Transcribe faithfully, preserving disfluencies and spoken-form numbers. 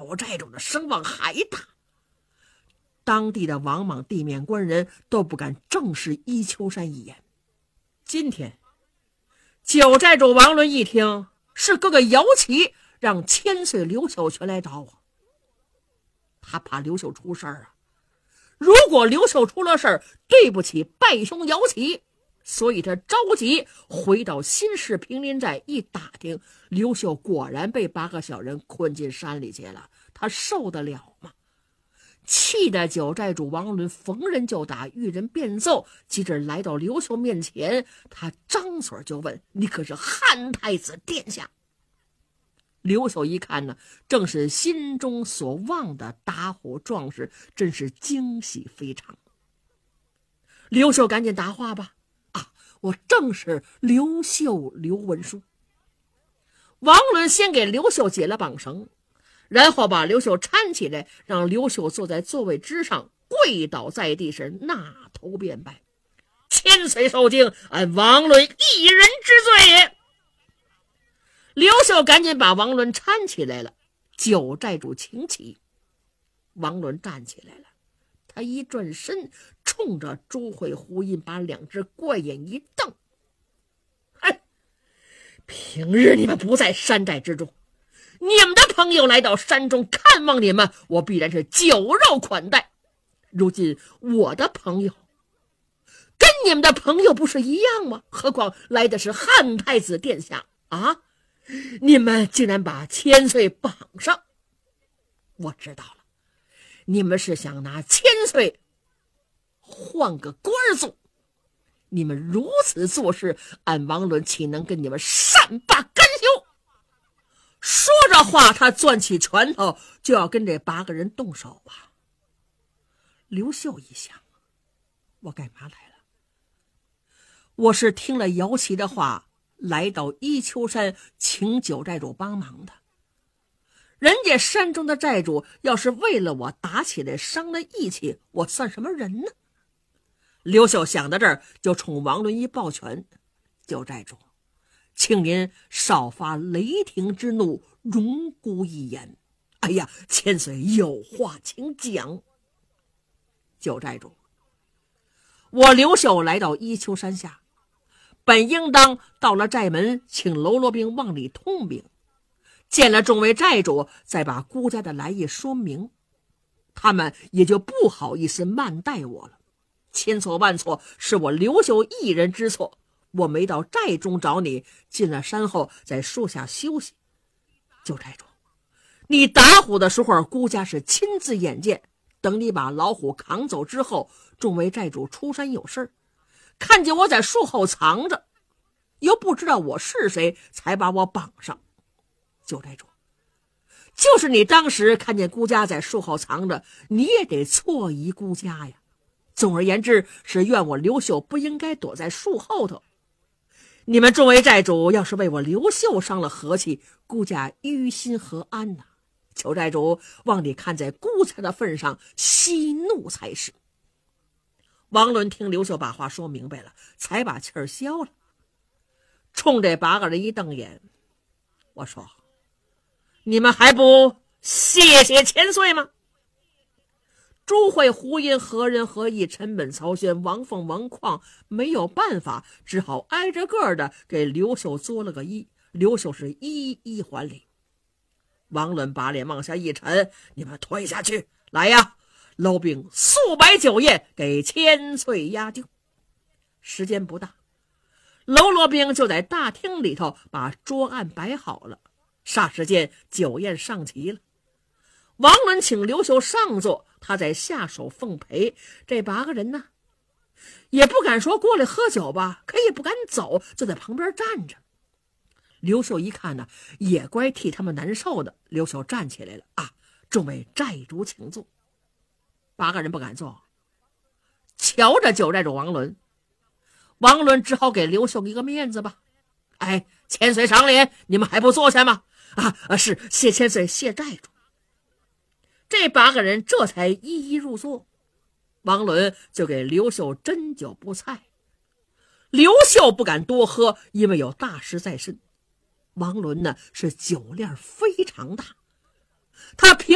角寨主的声望还大，当地的王莽地面官人都不敢正视伊秋山一眼。今天九寨主王伦一听是各个摇旗让千岁刘秀全来找我，他怕刘秀出事儿啊。如果刘秀出了事儿，对不起拜兄摇旗，所以他着急回到新市平林寨，一打听，刘秀果然被八个小人困进山里去了，他受得了吗？气得九寨主王伦逢人就打，遇人便揍，急着来到刘秀面前，他张嘴就问：你可是汉太子殿下？刘秀一看呢，正是心中所望的打虎壮士，真是惊喜非常。刘秀赶紧答话吧，啊，我正是刘秀刘文书。王伦先给刘秀解了绑绳，然后把刘秀搀起来，让刘秀坐在座位之上，跪倒在地，是纳头便拜：千岁受惊，俺王伦一人之罪也。刘秀赶紧把王伦搀起来了，九寨主请起。王伦站起来了，他一转身，冲着朱慧、胡印把两只怪眼一瞪：哎，平日你们不在山寨之中，你们的朋友来到山中看望你们，我必然是酒肉款待。如今我的朋友跟你们的朋友不是一样吗？何况来的是汉太子殿下啊！你们竟然把千岁绑上，我知道了，你们是想拿千岁换个官做。你们如此做事，俺王伦岂能跟你们善罢甘休？说着话，他攥起拳头就要跟这八个人动手啊。刘秀一想，我干嘛来了？我是听了姚琦的话来到伊秋山请九寨主帮忙的。人家山中的寨主要是为了我打起来伤了义气，我算什么人呢？刘秀想到这儿，就冲王伦一抱拳：九寨主，请您少发雷霆之怒，容姑一言。哎呀，千岁有话请讲。九寨主，我刘秀来到伊秋山下，本应当到了寨门，请喽啰兵往里通禀，见了众位寨主，再把孤家的来意说明，他们也就不好意思慢待我了。千错万错，是我刘秀一人之错，我没到寨中找你，进了山后在树下休息。九寨主，你打虎的时候，孤家是亲自眼见，等你把老虎扛走之后，众位寨主出山有事，看见我在树后藏着，又不知道我是谁，才把我绑上。九寨主，就是你当时看见孤家在树后藏着，你也得错疑孤家呀。总而言之，是怨我刘秀不应该躲在树后头。你们众位寨主要是为我刘秀伤了和气，孤家于心何安呢？九寨主，望你看在孤家的份上息怒才是。王伦听刘秀把话说明白了，才把气儿消了，冲这八个人一瞪眼：我说，你们还不谢谢千岁吗？朱慧、胡印、何仁、何义、陈本、曹宣、王凤、王旷没有办法，只好挨着个的给刘秀作了个揖。刘秀是一一还礼。王伦把脸往下一沉：你们退下去，来呀，搂兵数百酒宴给千岁压惊。时间不大，喽啰兵就在大厅里头把桌案摆好了，霎时间酒宴上齐了。王伦请刘秀上座，他在下手奉陪。这八个人呢，也不敢说过来喝酒吧，可也不敢走，就在旁边站着。刘秀一看呢，也怪替他们难受的。刘秀站起来了：啊，众位寨主请坐。八个人不敢坐，瞧着九寨主王伦。王伦只好给刘秀一个面子吧：哎，千岁赏脸，你们还不坐下吗？啊啊，是，谢千岁，谢寨主。这八个人这才一一入座。王伦就给刘秀斟酒布菜。刘秀不敢多喝，因为有大事在身。王伦呢，是酒量非常大，他平